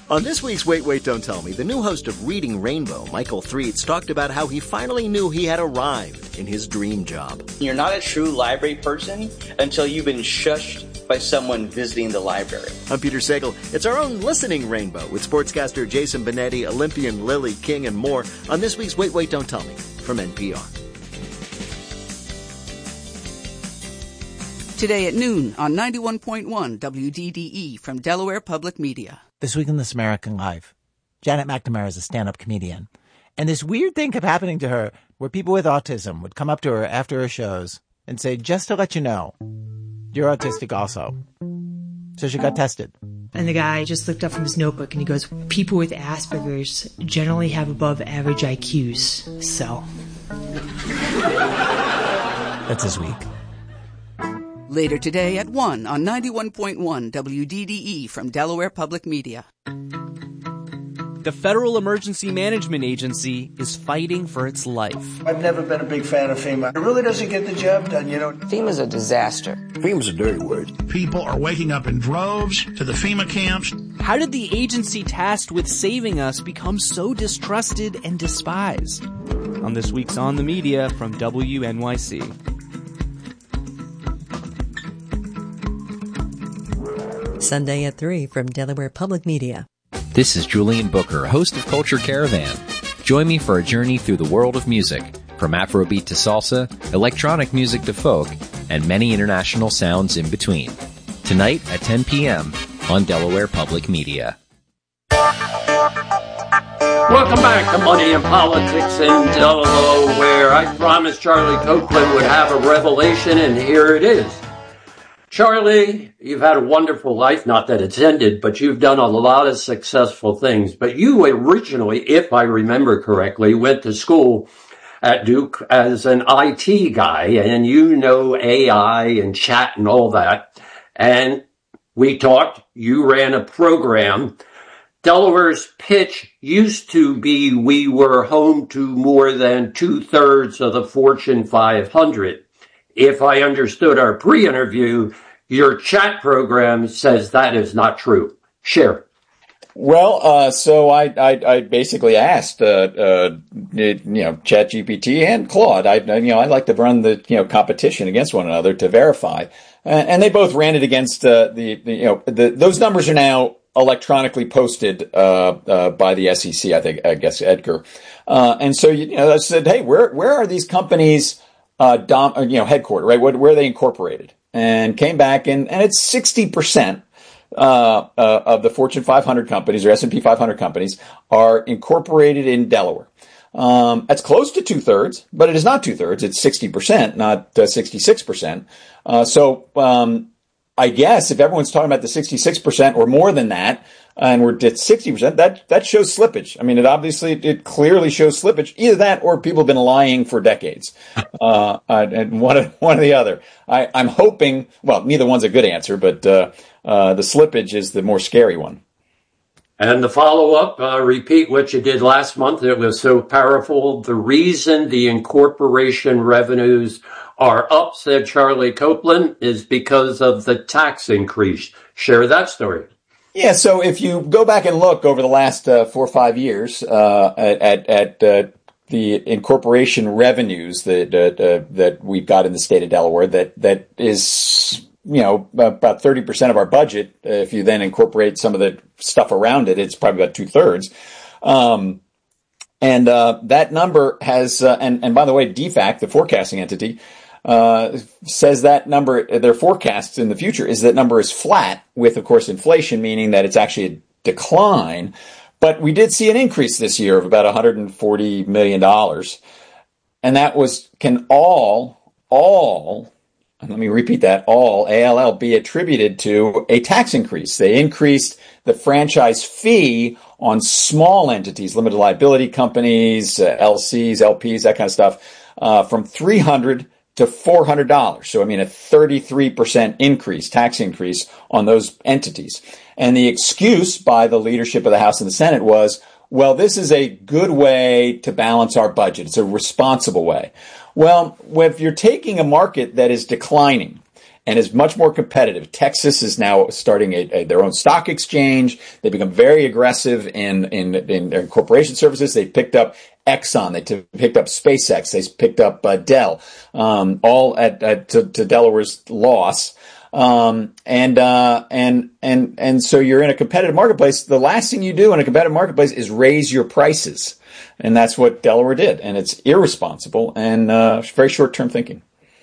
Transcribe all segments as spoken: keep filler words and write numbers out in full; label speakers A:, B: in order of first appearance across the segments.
A: On this week's Wait, Wait, Don't Tell Me, the new host of Reading Rainbow, Michael Threets, talked about how he finally knew he had arrived in his dream job.
B: You're not a true library person until you've been shushed by someone visiting the library.
A: I'm Peter Sagal. It's our own listening rainbow with sportscaster Jason Benetti, Olympian Lily King, and more on this week's Wait, Wait, Don't Tell Me from N P R.
C: Today at noon on ninety-one point one W D D E from Delaware Public Media.
D: This week in This American Life, Janet McNamara is a stand-up comedian. And this weird thing kept happening to her where people with autism would come up to her after her shows and say, just to let you know, you're autistic also. So she got tested.
E: And the guy just looked up from his notebook and he goes, people with Asperger's generally have above average I Qs. So.
D: That's this week.
C: Later today at one on ninety-one point one W D D E from Delaware Public Media.
F: The Federal Emergency Management Agency is fighting for its life.
G: I've never been a big fan of FEMA. It really doesn't get the job done, you know.
H: FEMA's a disaster.
I: FEMA's a dirty word.
J: People are waking up in droves to the FEMA camps.
F: How did the agency tasked with saving us become so distrusted and despised? On this week's On the Media from W N Y C.
K: Sunday at three from Delaware Public Media.
L: This is Julian Booker, host of Culture Caravan. Join me for a journey through the world of music, from Afrobeat to salsa, electronic music to folk, and many international sounds in between. Tonight at ten p.m. on Delaware Public Media.
M: Welcome back to Money and Politics in Delaware. I promised Charlie Copeland would have a revelation, and here it is. Charlie, you've had a wonderful life, not that it's ended, but you've done a lot of successful things. But you originally, if I remember correctly, went to school at Duke as an I T guy, and you know A I and chat and all that. And we talked, you ran a program. Delaware's pitch used to be we were home to more than two-thirds of the Fortune five hundred. If I understood our pre-interview, your chat program says that is not true. Share.
N: Well, uh, so I, I, I basically asked, uh, uh, you know, ChatGPT and Claude. I, you know, I like to run the, you know, competition against one another to verify. Uh, and they both ran it against, uh, the, the, you know, the, those numbers are now electronically posted, uh, uh, by the S E C, I think, I guess, Edgar. Uh, and so, you know, I said, hey, where, where are these companies, uh, dom, you know, headquartered, right? Where, where are they incorporated? And came back and, and it's sixty percent. Uh, uh, of the Fortune five hundred companies or S and P five hundred companies are incorporated in Delaware. Um, that's close to two thirds, but it is not two thirds. It's sixty percent, not uh, sixty-six percent. Uh, so, um, I guess if everyone's talking about the sixty-six percent or more than that, and we're at sixty percent, that, that shows slippage. I mean, it obviously, it clearly shows slippage. Either that or people have been lying for decades. Uh, and one of, one or the other. I, I'm hoping, well, neither one's a good answer, but, uh, Uh, the slippage is the more scary one.
M: And the follow-up, uh, repeat what you did last month. It was so powerful. The reason the incorporation revenues are up, said Charlie Copeland, is because of the tax increase. Share that story.
N: Yeah, so if you go back and look over the last uh, four or five years uh, at, at uh, the incorporation revenues that uh, that we've got in the state of Delaware, that that is, you know, about thirty percent of our budget. Uh, if you then incorporate some of the stuff around it, it's probably about two thirds. Um, and, uh, that number has, uh, and, and by the way, D FAC, the forecasting entity, uh, says that number, their forecasts in the future is that number is flat with, of course, inflation, meaning that it's actually a decline. But we did see an increase this year of about one hundred forty million dollars. And that was, can all, all, let me repeat that, all, A L L, be attributed to a tax increase. They increased the franchise fee on small entities, limited liability companies, uh, L Cs, L Ps, that kind of stuff, uh, from three hundred dollars to four hundred dollars. So, I mean, a thirty-three percent increase, tax increase on those entities. And the excuse by the leadership of the House and the Senate was, well, this is a good way to balance our budget. It's a responsible way. Well, if you're taking a market that is declining and is much more competitive. Texas is now starting a, a, their own stock exchange. They become very aggressive in, in, in their corporation services. They picked up Exxon. They t- picked up SpaceX. They picked up uh, Dell, um, all at, at to, to Delaware's loss. Um, and, uh, and, and, and so you're in a competitive marketplace. The last thing you do in a competitive marketplace is raise your prices. And that's what Delaware did. And it's irresponsible and, uh, very short-term thinking.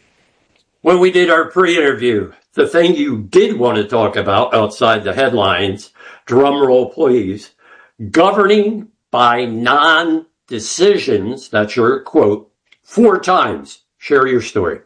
M: When we did our pre-interview, the thing you did want to talk about outside the headlines, drum roll please, governing by non-decisions, that's your quote, four times. Share your story.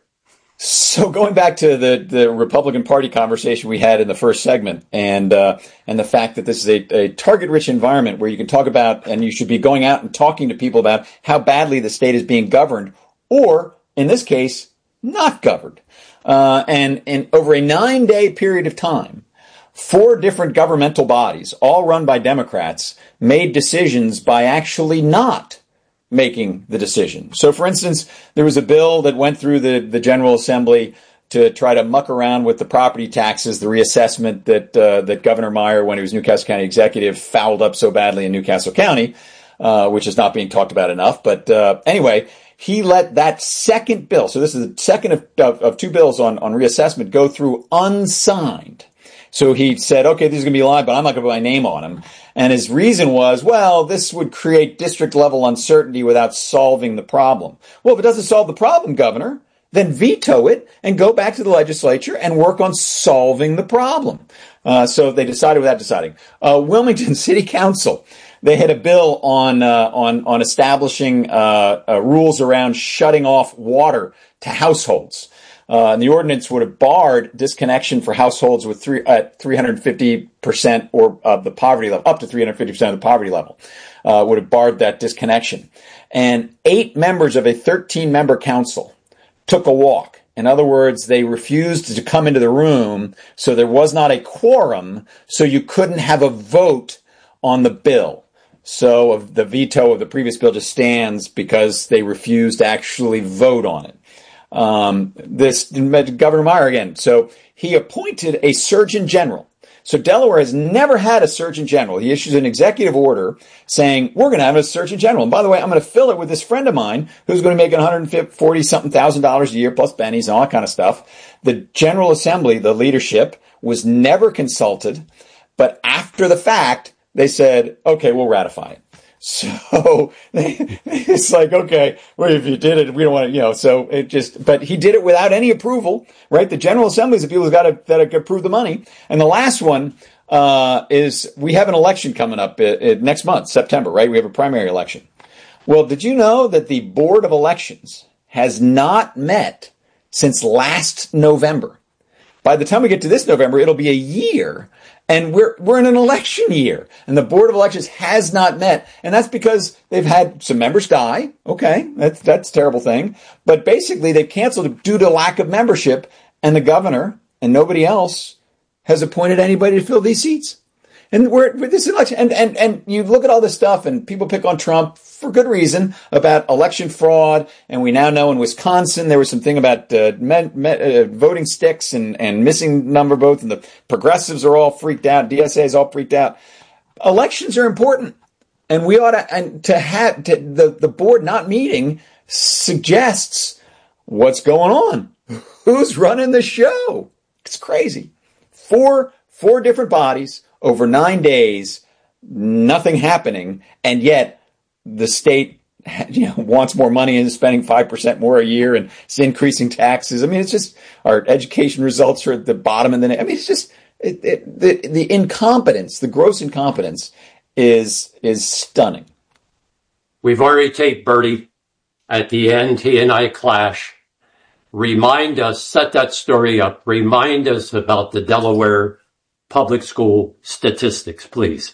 N: So going back to the, the Republican Party conversation we had in the first segment, and uh, and the fact that this is a, a target-rich environment where you can talk about, and you should be going out and talking to people about how badly the state is being governed, or in this case, not governed. Uh, and and over a nine-day period of time, four different governmental bodies, all run by Democrats, made decisions by actually not making the decision. So, for instance, there was a bill that went through the, the General Assembly to try to muck around with the property taxes, the reassessment that uh, that Governor Meyer, when he was Newcastle County executive, fouled up so badly in Newcastle County, uh, which is not being talked about enough. But uh, anyway, he let that second bill, so this is the second of, of, of two bills on, on reassessment, go through unsigned. So he said, okay, these are going to be live, but I'm not going to put my name on them. And his reason was, well, this would create district-level uncertainty without solving the problem. Well, if it doesn't solve the problem, Governor, then veto it and go back to the legislature and work on solving the problem. Uh, so they decided without deciding. Uh, Wilmington City Council, they had a bill on uh, on on establishing uh, uh, rules around shutting off water to households. Uh, and the ordinance would have barred disconnection for households with three, at three hundred fifty percent or of the poverty level, up to three hundred fifty percent of the poverty level, uh, would have barred that disconnection. And eight members of a thirteen member council took a walk. In other words, they refused to come into the room, so there was not a quorum, so you couldn't have a vote on the bill. So the veto of the previous bill just stands because they refused to actually vote on it. Um, this Governor Meyer again. So he appointed a Surgeon General. So Delaware has never had a Surgeon General. He issues an executive order saying, we're going to have a Surgeon General. And by the way, I'm going to fill it with this friend of mine who's going to make one hundred forty something thousand dollars a year plus bennies and all that kind of stuff. The General Assembly, the leadership, was never consulted. But after the fact, they said, okay, we'll ratify it. So it's like, okay, well, if you did it, we don't want to, you know, so it just, but he did it without any approval, right? The General Assembly is the people who've got to, that approve the money. And the last one, uh, is we have an election coming up uh, uh, next month, September, right? We have a primary election. Well, did you know that the Board of Elections has not met since last November? By the time we get to this November, it'll be a year. And we're we're in an election year, and the Board of Elections has not met, and that's because they've had some members die. Okay, that's that's a terrible thing, but basically they've canceled it due to lack of membership, and the governor and nobody else has appointed anybody to fill these seats. And we're with this election, and and and you look at all this stuff, and people pick on Trump for good reason about election fraud, and we now know in Wisconsin there was something about uh, me, me, uh, voting sticks and and missing number votes, and the progressives are all freaked out, D S A is all freaked out. Elections are important, and we ought to and to have to, the the board not meeting suggests what's going on, who's running the show. It's crazy. Four four different bodies. Over nine days, nothing happening, and yet the state, you know, wants more money and is spending five percent more a year and it's increasing taxes. I mean, it's just, our education results are at the bottom of the, I mean, it's just, it, it, the, the incompetence, the gross incompetence is, is stunning.
M: We've already taped Bertie. At the end, he and I clash. Remind us, set that story up. Remind us about the Delaware public school statistics, please.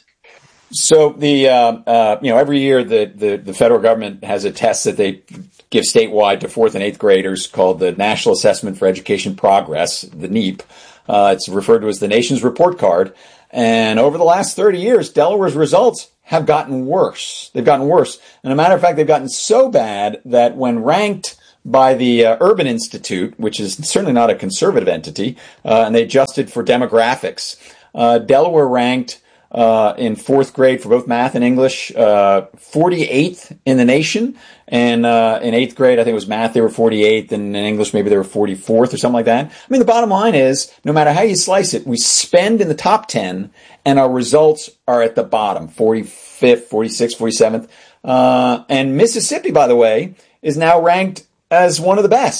N: So the, uh, uh, you know, every year the, the, the federal government has a test that they give statewide to fourth and eighth graders called the National Assessment for Education Progress, the NEAP. Uh, it's referred to as the nation's report card. And over the last thirty years, Delaware's results have gotten worse. They've gotten worse. And as a matter of fact, they've gotten so bad that when ranked by the uh, Urban Institute, which is certainly not a conservative entity, uh, and they adjusted for demographics. Uh, Delaware ranked uh, in fourth grade for both math and English, uh, forty-eighth in the nation. And uh, in eighth grade, I think it was math, they were forty-eighth, and in English, maybe they were forty-fourth or something like that. I mean, the bottom line is, no matter how you slice it, we spend in the top ten, and our results are at the bottom, forty-fifth, forty-sixth, forty-seventh. Uh, and Mississippi, by the way, is now ranked as one of the best.